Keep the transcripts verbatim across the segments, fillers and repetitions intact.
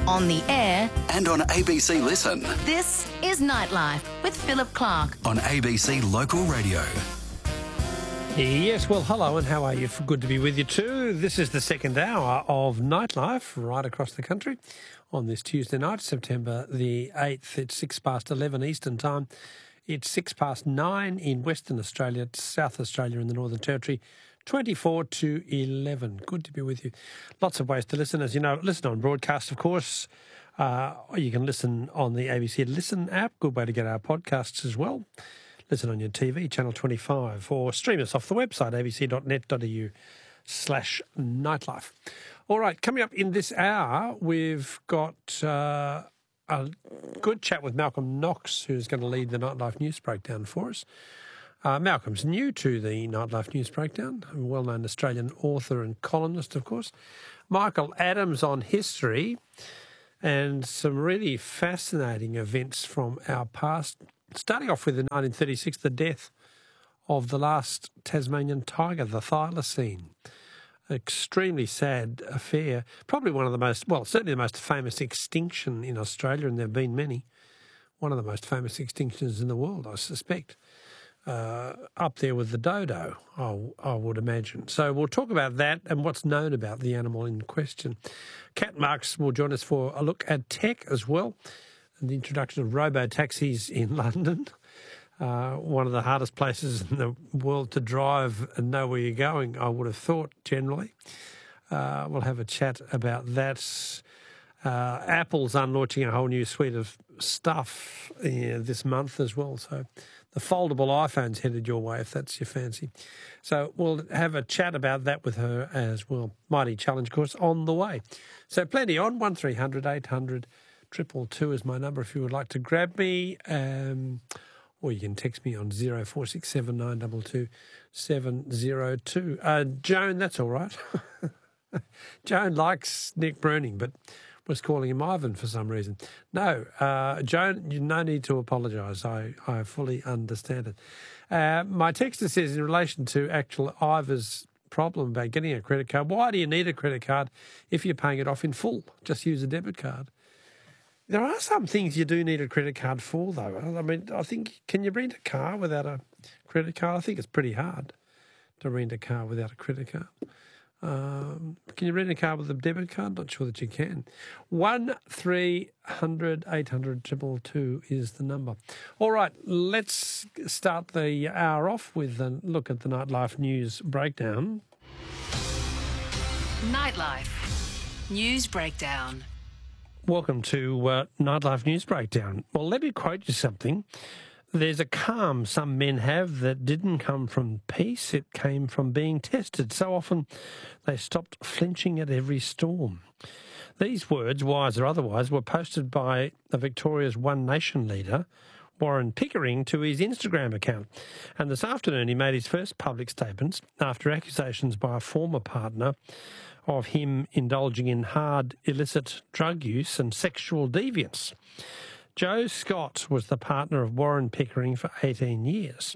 on the air, and on A B C Listen. This is Nightlife with Philip Clark on A B C Local Radio. Yes, well, hello and how are you? Good to be with you too. This is the second hour of Nightlife right across the country on this Tuesday night, September the eighth. It's six past eleven Eastern Time. It's six past nine in Western Australia, South Australia and the Northern Territory, twenty-four to eleven. Good to be with you. Lots of ways to listen. As you know, listen on broadcast, of course. Uh, you can listen on the A B C Listen app. Good way to get our podcasts as well. Listen on your T V, Channel twenty-five, or stream us off the website, a b c dot net dot a u slash nightlife. All right, coming up in this hour, we've got uh, a good chat with Malcolm Knox, who's going to lead the Nightlife News Breakdown for us. Uh, Malcolm's new to the Nightlife News Breakdown, a well-known Australian author and columnist, of course. Michael Adams on history and some really fascinating events from our past. Starting off with in nineteen thirty-six, the death of the last Tasmanian tiger, the thylacine. Extremely sad affair. Probably one of the most, well, certainly the most famous extinction in Australia, and there have been many. One of the most famous extinctions in the world, I suspect. Uh, up there with the dodo, I, I would imagine. So we'll talk about that and what's known about the animal in question. Kat Marks will join us for a look at tech as well. The introduction of robo-taxis in London, uh, one of the hardest places in the world to drive and know where you're going, I would have thought, generally. Uh, we'll have a chat about that. Uh, Apple's unlaunching a whole new suite of stuff uh, this month as well, so the foldable iPhone's headed your way if that's your fancy. So we'll have a chat about that with her as well. Mighty Challenge course on the way. So plenty on, one three hundred eight hundred Triple two is my number if you would like to grab me, um, or you can text me on zero four six seven nine two two seven zero two. Uh, Joan, that's all right. Joan likes Nick Bruning, but was calling him Ivan for some reason. No, uh, Joan, you no need to apologise. I, I fully understand it. Uh, my texter says in relation to actual Ivor's problem about getting a credit card, why do you need a credit card if you're paying it off in full? Just use a debit card. There are some things you do need a credit card for, though. I mean, I think, can you rent a car without a credit card? I think it's pretty hard to rent a car without a credit card. Um, can you rent a car with a debit card? Not sure that you can. one three hundred eight hundred two two two is the number. All right, let's start the hour off with a look at the Nightlife News Breakdown. Nightlife News Breakdown. Welcome to uh, Nightlife News Breakdown. Well, let me quote you something. There's a calm some men have that didn't come from peace. It came from being tested. So often they stopped flinching at every storm. These words, wise or otherwise, were posted by the Victoria's One Nation leader, Warren Pickering, to his Instagram account. And this afternoon he made his first public statements after accusations by a former partner of him indulging in hard, illicit drug use and sexual deviance. Jo Scott was the partner of Warren Pickering for eighteen years,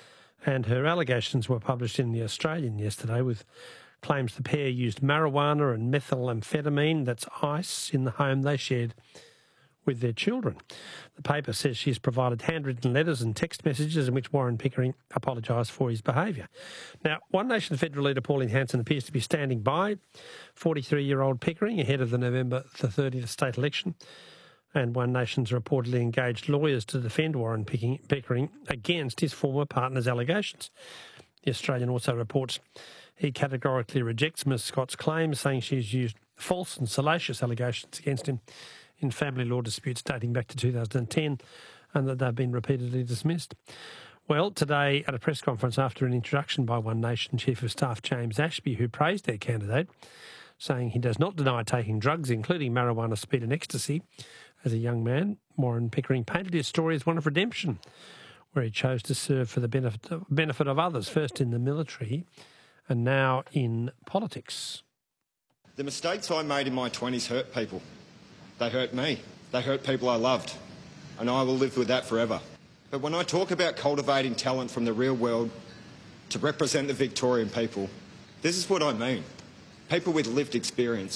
and her allegations were published in The Australian yesterday with claims the pair used marijuana and methamphetamine, that's ice, in the home they shared with their children. The paper says she's provided handwritten letters and text messages in which Warren Pickering apologised for his behaviour. Now, One Nation federal leader Pauline Hanson appears to be standing by forty-three-year-old Pickering ahead of the November the thirtieth state election, and One Nation's reportedly engaged lawyers to defend Warren Pickering against his former partner's allegations. The Australian also reports he categorically rejects Miz Scott's claims, saying she's used false and salacious allegations against him in family law disputes dating back to two thousand ten, and that they've been repeatedly dismissed. Well, today at a press conference after an introduction by One Nation Chief of Staff James Ashby, who praised their candidate, saying he does not deny taking drugs, including marijuana, speed and ecstasy, as a young man, Warren Pickering painted his story as one of redemption, where he chose to serve for the benefit of, benefit of others, first in the military and now in politics. The mistakes I made in my twenties hurt people. They hurt me. They hurt people I loved. And I will live with that forever. But when I talk about cultivating talent from the real world to represent the Victorian people, this is what I mean. People with lived experience.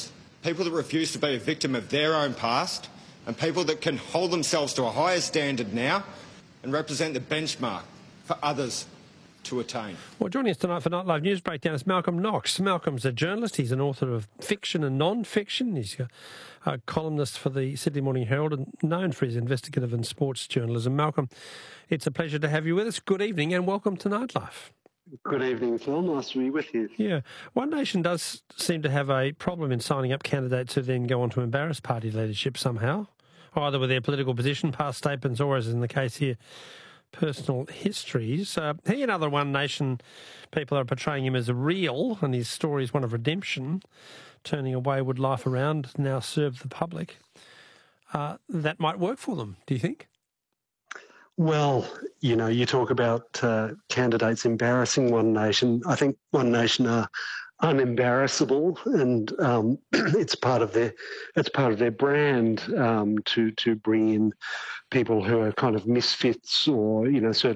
people that refuse to be a victim of their own past, and people that can hold themselves to a higher standard now and represent the benchmark for others to attain. Well, joining us tonight for Nightlife News Breakdown is Malcolm Knox. Malcolm's a journalist. He's an author of fiction and non-fiction. He's a, a columnist for the Sydney Morning Herald and known for his investigative and sports journalism. Malcolm, it's a pleasure to have you with us. Good evening and welcome to Nightlife. Good evening, Phil. Nice to be with you. Yeah. One Nation does seem to have a problem in signing up candidates who then go on to embarrass party leadership somehow, either with their political position, past statements, or, as in the case here, personal histories. Uh, he and other One Nation people are portraying him as real, and his story is one of redemption, turning a wayward life around, now serve the public. Uh, that might work for them, do you think? Well, you know, you talk about uh, candidates embarrassing One Nation. I think One Nation are unembarrassable, and um, it's part of their it's part of their brand um, to to bring in people who are kind of misfits or, you know, certainly